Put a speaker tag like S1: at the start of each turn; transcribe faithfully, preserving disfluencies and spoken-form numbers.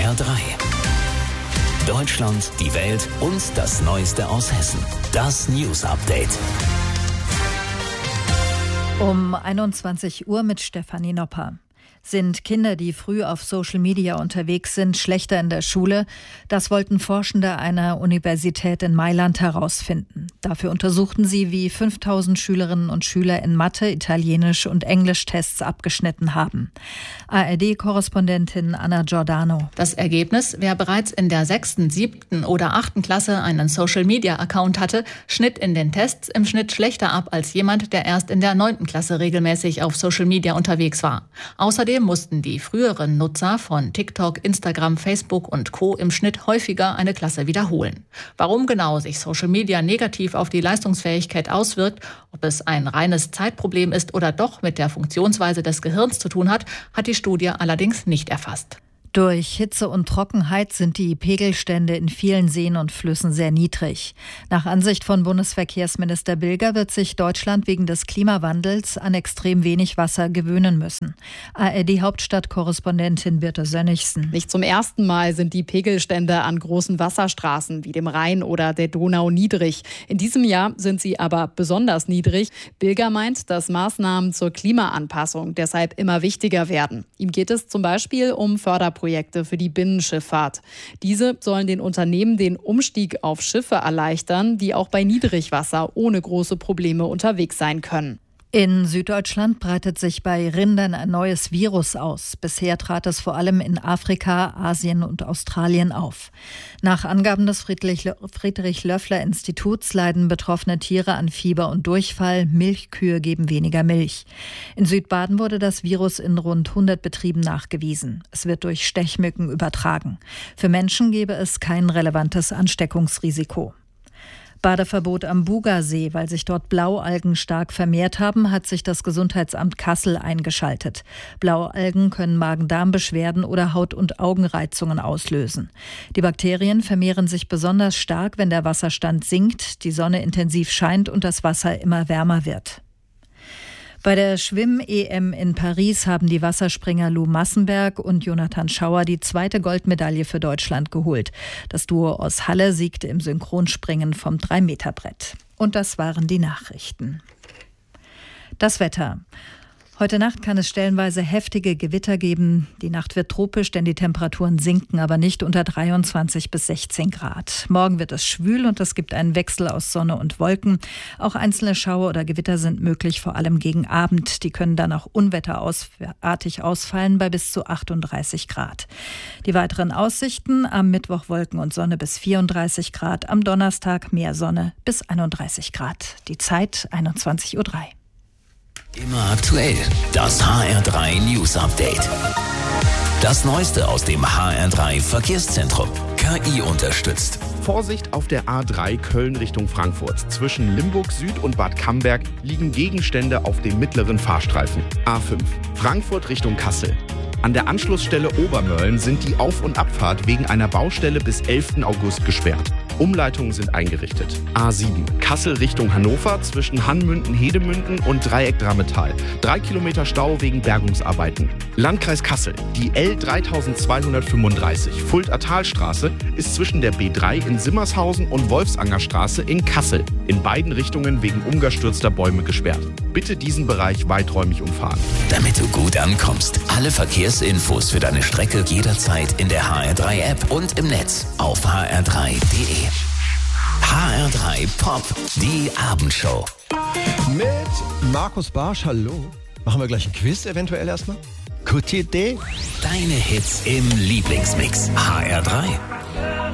S1: R drei. Deutschland, die Welt und das Neueste aus Hessen. Das News Update.
S2: Um einundzwanzig Uhr mit Stefanie Nopper. Sind Kinder, die früh auf Social Media unterwegs sind, schlechter in der Schule? Das wollten Forschende einer Universität in Mailand herausfinden. Dafür untersuchten sie, wie fünftausend Schülerinnen und Schüler in Mathe, Italienisch und Englisch-Tests abgeschnitten haben. A R D-Korrespondentin Anna Giordano.
S3: Das Ergebnis: Wer bereits in der sechsten, siebten oder achten Klasse einen Social-Media-Account hatte, schnitt in den Tests im Schnitt schlechter ab als jemand, der erst in der neunten Klasse regelmäßig auf Social Media unterwegs war. Außerdem mussten die früheren Nutzer von TikTok, Instagram, Facebook und Co. im Schnitt häufiger eine Klasse wiederholen. Warum genau sich Social Media negativ auf die Leistungsfähigkeit auswirkt, ob es ein reines Zeitproblem ist oder doch mit der Funktionsweise des Gehirns zu tun hat, hat die Studie allerdings nicht erfasst.
S2: Durch Hitze und Trockenheit sind die Pegelstände in vielen Seen und Flüssen sehr niedrig. Nach Ansicht von Bundesverkehrsminister Bilger wird sich Deutschland wegen des Klimawandels an extrem wenig Wasser gewöhnen müssen. A R D-Hauptstadt-Korrespondentin Birte Sönnigsen.
S4: Nicht zum ersten Mal sind die Pegelstände an großen Wasserstraßen wie dem Rhein oder der Donau niedrig. In diesem Jahr sind sie aber besonders niedrig. Bilger meint, dass Maßnahmen zur Klimaanpassung deshalb immer wichtiger werden. Ihm geht es zum Beispiel um Förderprojekte Projekte für die Binnenschifffahrt. Diese sollen den Unternehmen den Umstieg auf Schiffe erleichtern, die auch bei Niedrigwasser ohne große Probleme unterwegs sein können.
S2: In Süddeutschland breitet sich bei Rindern ein neues Virus aus. Bisher trat es vor allem in Afrika, Asien und Australien auf. Nach Angaben des Friedrich-Löffler-Instituts leiden betroffene Tiere an Fieber und Durchfall. Milchkühe geben weniger Milch. In Südbaden wurde das Virus in rund hundert Betrieben nachgewiesen. Es wird durch Stechmücken übertragen. Für Menschen gebe es kein relevantes Ansteckungsrisiko. Badeverbot am Bugasee. Weil sich dort Blaualgen stark vermehrt haben, hat sich das Gesundheitsamt Kassel eingeschaltet. Blaualgen können Magen-Darm-Beschwerden oder Haut- und Augenreizungen auslösen. Die Bakterien vermehren sich besonders stark, wenn der Wasserstand sinkt, die Sonne intensiv scheint und das Wasser immer wärmer wird. Bei der Schwimm-E M in Paris haben die Wasserspringer Lou Massenberg und Jonathan Schauer die zweite Goldmedaille für Deutschland geholt. Das Duo aus Halle siegte im Synchronspringen vom drei Meter Brett. Und das waren die Nachrichten. Das Wetter. Heute Nacht kann es stellenweise heftige Gewitter geben. Die Nacht wird tropisch, denn die Temperaturen sinken, aber nicht unter dreiundzwanzig bis sechzehn Grad. Morgen wird es schwül und es gibt einen Wechsel aus Sonne und Wolken. Auch einzelne Schauer oder Gewitter sind möglich, vor allem gegen Abend. Die können dann auch unwetterartig ausfallen bei bis zu achtunddreißig Grad. Die weiteren Aussichten: am Mittwoch Wolken und Sonne bis vierunddreißig Grad, am Donnerstag mehr Sonne bis einunddreißig Grad. Die Zeit einundzwanzig Uhr drei.
S1: Immer aktuell, das H R drei News Update. Das Neueste aus dem H R drei Verkehrszentrum. K I unterstützt.
S5: Vorsicht auf der A drei Köln Richtung Frankfurt. Zwischen Limburg Süd und Bad Camberg liegen Gegenstände auf dem mittleren Fahrstreifen. A fünf Frankfurt Richtung Kassel. An der Anschlussstelle Obermölln sind die Auf- und Abfahrt wegen einer Baustelle bis elften August gesperrt. Umleitungen sind eingerichtet. A sieben Kassel Richtung Hannover zwischen Hannmünden-Hedemünden und Dreieck Drammetal. Drei Kilometer Stau wegen Bergungsarbeiten. Landkreis Kassel. Die L dreitausendzweihundertfünfunddreißig Fulda-Talstraße ist zwischen der B drei in Simmershausen und Wolfsangerstraße in Kassel in beiden Richtungen wegen umgestürzter Bäume gesperrt. Bitte diesen Bereich weiträumig umfahren.
S1: Damit du gut ankommst, alle Verkehrsinfos für deine Strecke jederzeit in der H R drei App und im Netz auf h r drei punkt d e. H R drei Pop, die Abendshow.
S6: Mit Markus Barsch, hallo. Machen wir gleich ein Quiz eventuell erstmal? Gute Idee.
S1: Deine Hits im Lieblingsmix. H R drei.